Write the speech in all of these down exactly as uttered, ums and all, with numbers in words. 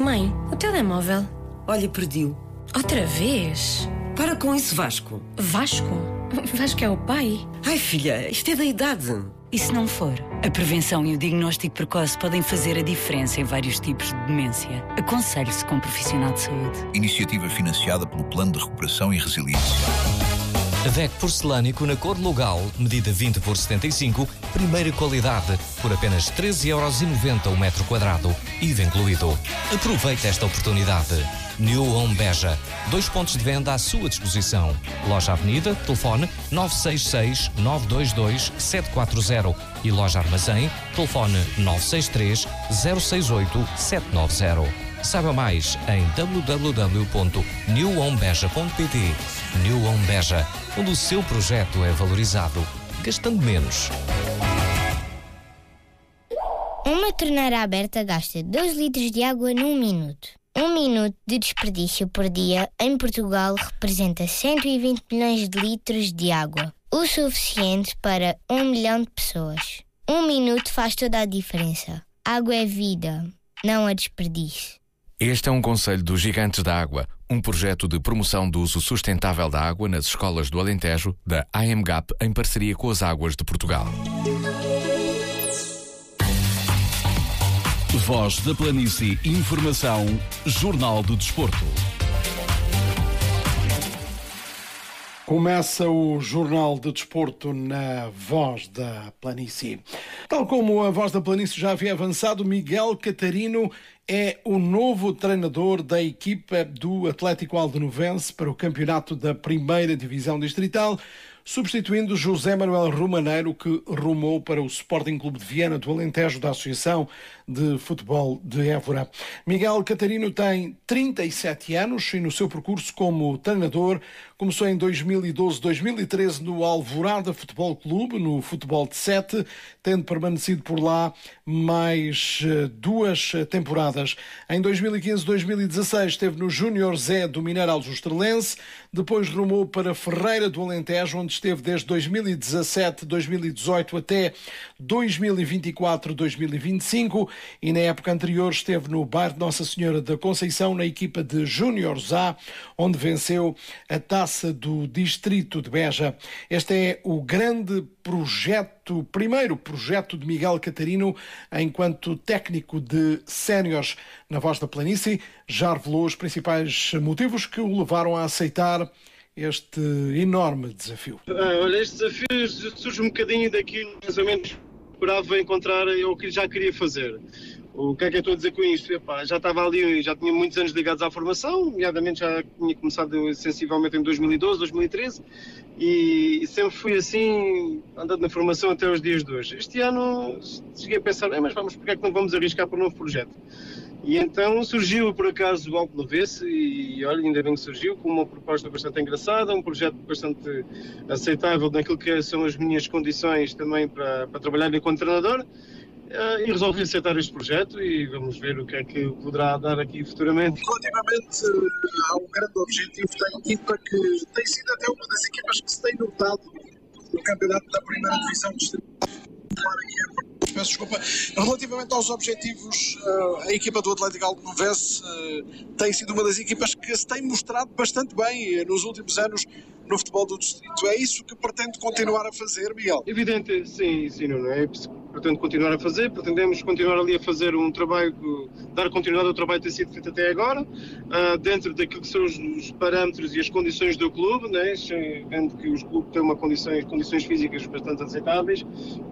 Mãe, o telemóvel. Olha, perdi-o. Outra vez? Para com isso, Vasco. Vasco? Vasco é o pai? Ai, filha, isto é da idade. E se não for? A prevenção e o diagnóstico precoce podem fazer a diferença em vários tipos de demência. Aconselhe-se com um profissional de saúde. Iniciativa financiada pelo Plano de Recuperação e Resiliência. Deck porcelânico na cor Lugal, medida vinte por setenta e cinco, primeira qualidade, por apenas treze euros e noventa o metro quadrado, I V A incluído. Aproveite esta oportunidade. New Home Beja, dois pontos de venda à sua disposição. Loja Avenida, telefone nove seis seis, nove dois dois, sete quatro zero e Loja Armazém, telefone nove seis três, zero seis oito, sete nove zero. Saiba mais em w w w ponto new home beja ponto p t. New Home Beja, onde o seu projeto é valorizado, gastando menos. Uma torneira aberta gasta dois litros de água num minuto. Um minuto de desperdício por dia em Portugal representa cento e vinte milhões de litros de água, o suficiente para um milhão de pessoas. Um minuto faz toda a diferença. Água é vida, não a desperdício. Este é um conselho dos Gigantes da Água, um projeto de promoção do uso sustentável da água nas escolas do Alentejo, da A M G A P, em parceria com as Águas de Portugal. Voz da Planície, informação, Jornal do Desporto. Começa o Jornal de Desporto na Voz da Planície. Tal como a Voz da Planície já havia avançado, Miguel Catarino é o novo treinador da equipa do Atlético Aldenovense para o campeonato da primeira Divisão Distrital, substituindo José Manuel Romaneiro, que rumou para o Sporting Clube de Viana do Alentejo da Associação de Futebol de Évora. Miguel Catarino tem trinta e sete anos e no seu percurso como treinador começou em dois mil e doze, dois mil e treze no Alvorada Futebol Clube, no futebol de sete, tendo permanecido por lá mais duas temporadas. Em dois mil e quinze, dois mil e dezasseis esteve no Júnior Zé do Mineral do Estrelense, depois rumou para Ferreira do Alentejo, onde esteve desde dois mil e dezassete, dois mil e dezoito até dois mil e vinte e quatro, dois mil e vinte e cinco, e na época anterior esteve no bairro de Nossa Senhora da Conceição, na equipa de Júnior A, onde venceu a taça do Distrito de Beja. Este é o grande projeto, primeiro projeto de Miguel Catarino enquanto técnico de séniores na Voz da Planície. Já revelou os principais motivos que o levaram a aceitar este enorme desafio. Ah, olha, este desafio surge um bocadinho daquilo que mais ou menos esperava encontrar ou que já queria fazer. O que é que eu estou a dizer com isto? Epá, já estava ali, já tinha muitos anos ligados à formação, nomeadamente já tinha começado sensivelmente em dois mil e doze, dois mil e treze, e sempre fui assim, andando na formação até os dias de hoje. Este ano cheguei a pensar, mas vamos, porque é que não vamos arriscar para um novo projeto? E então surgiu por acaso o Aldenovense e olha, ainda bem que surgiu, com uma proposta bastante engraçada, um projeto bastante aceitável naquilo que são as minhas condições também para, para trabalhar enquanto treinador. Uh, e resolvi aceitar este projeto e vamos ver o que é que poderá dar aqui futuramente. Relativamente uh, a um grande objetivo da equipa, que tem sido até uma das equipas que se tem notado no campeonato da primeira divisão distrital. Peço desculpa. Relativamente aos objetivos, uh, a equipa do Atlético Aldenovense uh, tem sido uma das equipas que se tem mostrado bastante bem nos últimos anos no futebol do distrito. É isso que pretende continuar a fazer, Miguel? Evidente, sim, sim, não é? Pretendo continuar a fazer, pretendemos continuar ali a fazer um trabalho, dar continuidade ao trabalho que tem sido feito até agora, uh, dentro daquilo que são os, os parâmetros e as condições do clube, né? Vendo que os clubes têm uma condições, condições físicas bastante aceitáveis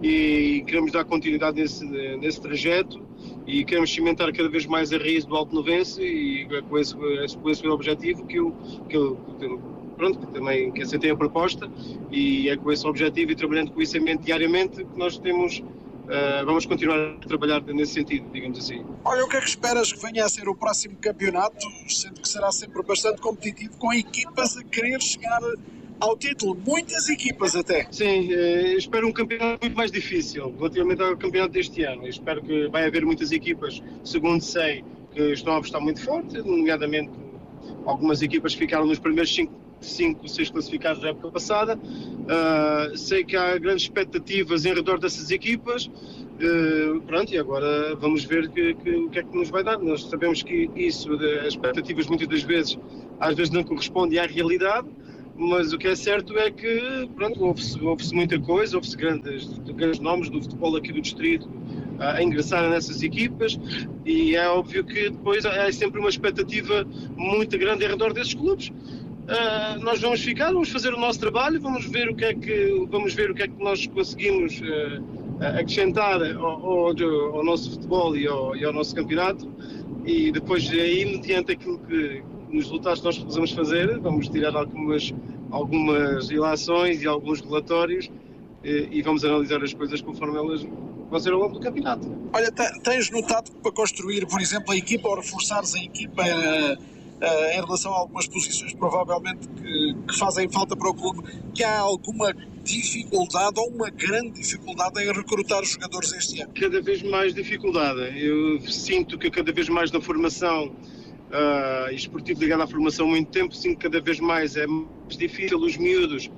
e queremos dar continuidade nesse, nesse trajeto e queremos cimentar cada vez mais a raiz do Aldenovense e é com esse, com esse objetivo que eu, que eu pronto, que também que aceitei a proposta e é com esse objetivo e trabalhando com isso em mente diariamente que nós temos. Uh, vamos continuar a trabalhar nesse sentido, digamos assim. Olha, o que é que esperas que venha a ser o próximo campeonato, sendo que será sempre bastante competitivo, com equipas a querer chegar ao título, muitas equipas até? Sim, eh, espero um campeonato muito mais difícil, relativamente ao campeonato deste ano. Espero que vai haver muitas equipas, segundo sei, que estão a apostar muito forte, nomeadamente algumas equipas que ficaram nos primeiros cinco cinco, seis classificados da época passada. Uh, sei que há grandes expectativas em redor dessas equipas. Uh, pronto, e agora vamos ver que, que, o que é que nos vai dar. Nós sabemos que isso, de, as expectativas muitas das vezes, às vezes não correspondem à realidade, mas o que é certo é que, pronto, houve-se, houve-se muita coisa, houve-se grandes, grandes nomes do futebol aqui do distrito uh, a ingressarem nessas equipas, e é óbvio que depois é sempre uma expectativa muito grande em redor desses clubes. Uh, nós vamos ficar, vamos fazer o nosso trabalho, vamos ver o que é que, vamos ver o que, é que nós conseguimos uh, acrescentar ao, ao, ao nosso futebol e ao, e ao nosso campeonato, e depois aí, mediante aquilo que, nos resultados que nós vamos fazer, vamos tirar algumas, algumas ilações e alguns relatórios e, e vamos analisar as coisas conforme elas vão ser ao longo do campeonato. Olha, tens notado que para construir, por exemplo, a equipa ou reforçares a equipa uh, uh, em relação a algumas posições provavelmente que, que fazem falta para o clube, que há alguma dificuldade ou uma grande dificuldade em recrutar os jogadores este ano? Cada vez mais dificuldade. Eu sinto que cada vez mais na formação Uh, esportivo ligado à formação há muito tempo, sinto que cada vez mais é mais difícil os miúdos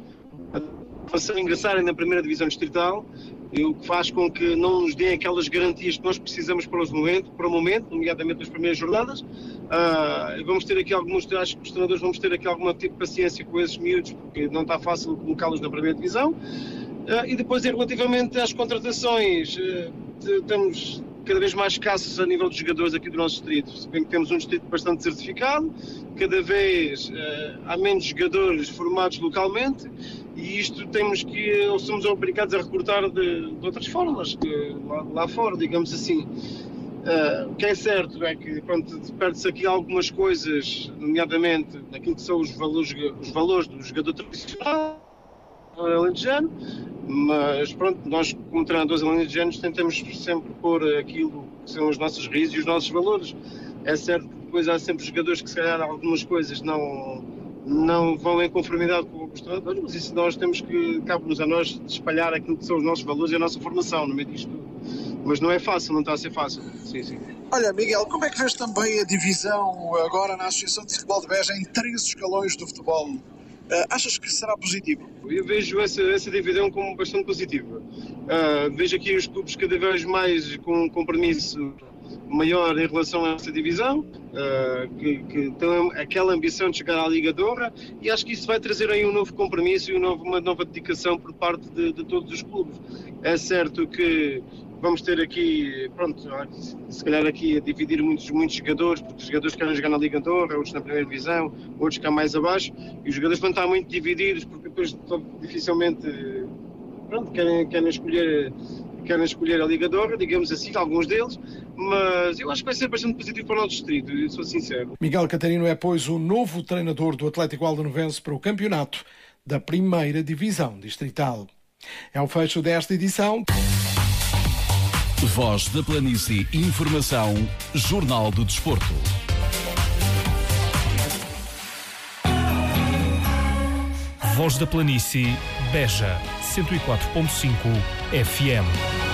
a ingressarem na primeira divisão distrital, o que faz com que não nos deem aquelas garantias que nós precisamos para o momento, para o momento nomeadamente nas primeiras jornadas. Uh, vamos ter aqui alguns, acho que os treinadores vamos ter aqui alguma tipo de paciência com esses miúdos, porque não está fácil colocá-los na primeira divisão. Uh, e depois, relativamente às contratações, uh, estamos cada vez mais escassos a nível de jogadores aqui do nosso distrito. Se bem que temos um distrito bastante desertificado, cada vez uh, há menos jogadores formados localmente, e isto temos que, ou somos obrigados a recrutar de, de outras formas, de, lá, lá fora, digamos assim. Uh, o que é certo é que perde-se aqui algumas coisas, nomeadamente naquilo que são os valores, os valores do jogador tradicional alentejano, mas pronto, nós como treinadores alentejanos tentamos sempre pôr aquilo que são as nossas raízes e os nossos valores. É certo que depois há sempre jogadores que se calhar algumas coisas não, não vão em conformidade com os treinadores, mas isso nós temos que, cabe-nos a nós de espalhar aquilo que são os nossos valores e a nossa formação no meio disto tudo. Mas não é fácil, não está a ser fácil. Sim, sim. Olha, Miguel, como é que vês também a divisão agora na Associação de Futebol de Beja em três escalões do futebol? Uh, achas que será positivo? Eu vejo essa, essa divisão como bastante positiva. Uh, vejo aqui os clubes cada vez mais com um compromisso maior em relação a essa divisão, uh, que, que tem aquela ambição de chegar à Liga de Honra, e acho que isso vai trazer aí um novo compromisso e um novo, uma nova dedicação por parte de, de todos os clubes. É certo que vamos ter aqui, pronto, se calhar aqui a dividir muitos, muitos jogadores, porque os jogadores querem jogar na Liga de Honra, outros na primeira divisão, outros cá mais abaixo, e os jogadores vão estar muito divididos, porque depois dificilmente, pronto, querem, querem, escolher, querem escolher a Liga de Honra, digamos assim, alguns deles, mas eu acho que vai ser bastante positivo para o nosso distrito, eu sou sincero. Miguel Catarino é, pois, o novo treinador do Atlético Aldenovense para o campeonato da primeira divisão distrital. É o fecho desta edição. Voz da Planície, informação, Jornal do Desporto. Voz da Planície, Beja, cento e quatro ponto cinco F M.